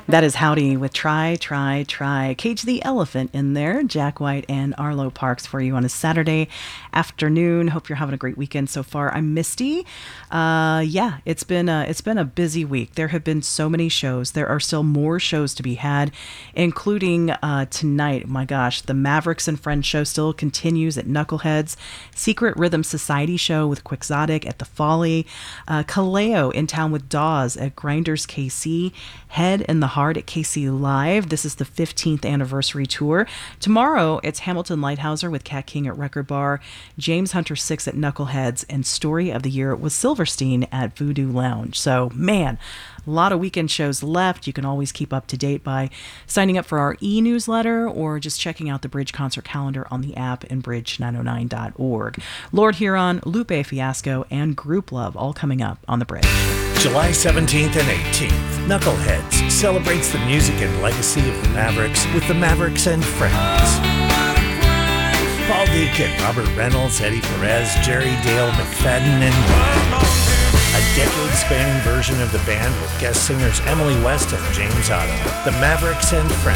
That is Howdy with Try, Try, Try. Cage the Elephant in there. Jack White and Arlo Parks for you on a Saturday afternoon. Hope you're having a great weekend so far. I'm Misty. Yeah, it's been a busy week. There have been so many shows. There are still more shows to be had, including tonight. My gosh, the Mavericks and Friends show still continues at Knuckleheads. Secret Rhythm Society show with Quixotic at the Folly. Kaleo in town with Dawes at Grinders KC. Head in the Heart at KC Live. This is the 15th anniversary tour. Tomorrow, it's Hamilton Lighthouser with Cat King at Record Bar, James Hunter 6 at Knuckleheads, and Story of the Year was Silverstein at Voodoo Lounge. So, man, a lot of weekend shows left. You can always keep up to date by signing up for our e-newsletter or just checking out the Bridge concert calendar on the app and bridge909.org. Lord Huron, Lupe Fiasco, and Group Love all coming up on the Bridge. July 17th and 18th, Knuckleheads celebrates the music and legacy of the Mavericks with the Mavericks and Friends. Paul Deacon, Robert Reynolds, Eddie Perez, Jerry Dale McFadden, and more. A decade-spanning version of the band with guest singers Emily West and James Otto. The Mavericks and Friends.